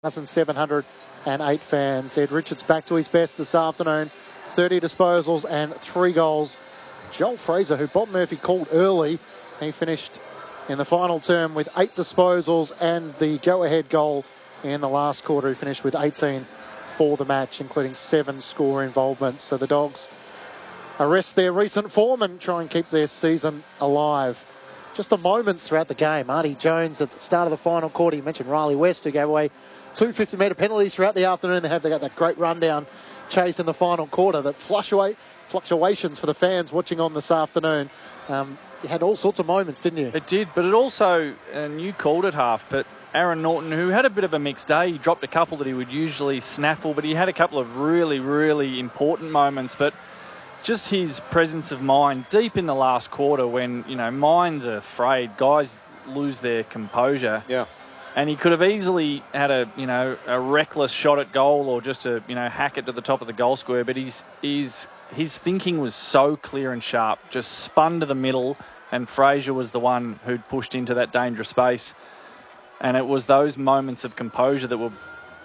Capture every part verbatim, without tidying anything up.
one thousand seven hundred eight fans. Ed Richards back to his best this afternoon. thirty disposals and three goals. Joel Fraser, who Bob Murphy called early, he finished in the final term with eight disposals and the go-ahead goal in the last quarter. He finished with eighteen for the match, including seven score involvements. So the Dogs arrest their recent form and try and keep their season alive. Just the moments throughout the game. Artie Jones at the start of the final quarter. You mentioned Riley West, who gave away two fifty-metre penalties throughout the afternoon. They had they got that great rundown chase in the final quarter. That fluctuate, fluctuations for the fans watching on this afternoon. Um, you had all sorts of moments, didn't you? It did, but it also, and you called it half, but Aaron Norton, who had a bit of a mixed day, he dropped a couple that he would usually snaffle, but he had a couple of really, really important moments. But just his presence of mind deep in the last quarter when, you know, minds are frayed, guys lose their composure. Yeah. And he could have easily had a, you know, a reckless shot at goal or just a, you know, hack it to the top of the goal square. But he's, he's, his thinking was so clear and sharp, just spun to the middle, and Fraser was the one who'd pushed into that dangerous space. And it was those moments of composure that were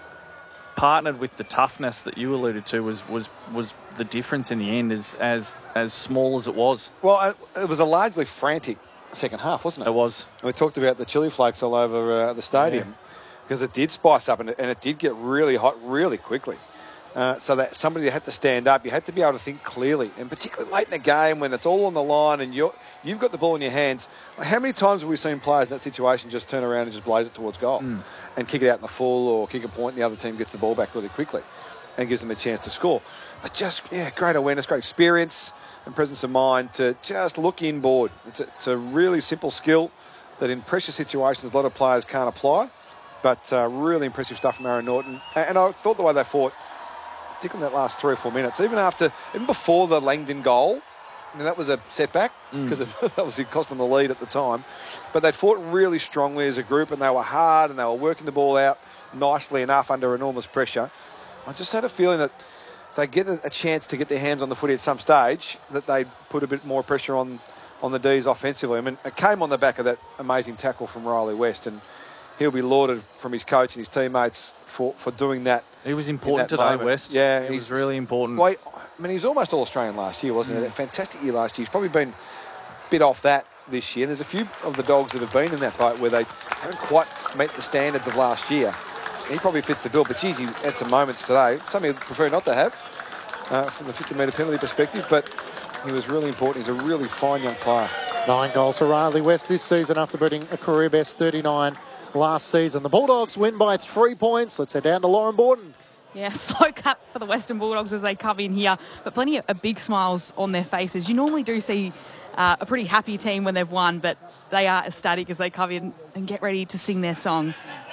partnered with the toughness that you alluded to was was, was the difference in the end, as, as, as small as it was. Well, it was a largely frantic second half, wasn't it? It was. We talked about the chili flakes all over uh, the stadium, yeah, because it did spice up and it, and it did get really hot really quickly. Uh, so that somebody had to stand up. You had to be able to think clearly, and particularly late in the game when it's all on the line and you're, you've got the ball in your hands. How many times have we seen players in that situation just turn around and just blaze it towards goal mm. and kick it out in the full or kick a point and the other team gets the ball back really quickly and gives them a chance to score? But just, yeah, great awareness, great experience and presence of mind to just look inboard. It's a, it's a really simple skill that in pressure situations a lot of players can't apply, but uh, really impressive stuff from Aaron Norton. And I thought the way they fought, particularly in that last three or four minutes, even after, even before the Langdon goal, and that was a setback because mm. that was it cost them the lead at the time. But they'd fought really strongly as a group, and they were hard, and they were working the ball out nicely enough under enormous pressure. I just had a feeling that if they get a chance to get their hands on the footy at some stage, that they'd put a bit more pressure on on the D's offensively. I mean, it came on the back of that amazing tackle from Riley West, and he'll be lauded from his coach and his teammates for, for doing that. He was important today, moment. West. Yeah, he was really important. Well, I mean, he was almost All-Australian last year, wasn't mm. he? A fantastic year last year. He's probably been a bit off that this year. There's a few of the Dogs that have been in that boat where they haven't quite met the standards of last year. He probably fits the bill, but geez, he had some moments today. Something he'd prefer not to have uh, from the fifty-metre penalty perspective, but he was really important. He's a really fine young player. Nine goals for Riley West this season after beating a career best thirty-nine last season. The Bulldogs win by three points. Let's head down to Lauren Borden. Yeah, slow clap for the Western Bulldogs as they come in here, but plenty of big smiles on their faces. You normally do see uh, a pretty happy team when they've won, but they are ecstatic as they come in and get ready to sing their song.